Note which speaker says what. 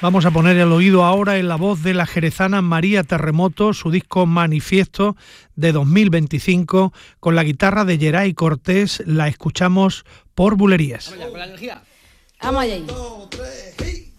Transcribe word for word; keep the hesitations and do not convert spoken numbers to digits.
Speaker 1: Vamos a poner el oído ahora en la voz de la jerezana María Terremoto, su disco Manifiesto de dos mil veinticinco, con la guitarra de Geray Cortés. La escuchamos por Bulerías.
Speaker 2: Vamos allá, con la energía.
Speaker 3: Vamos allá.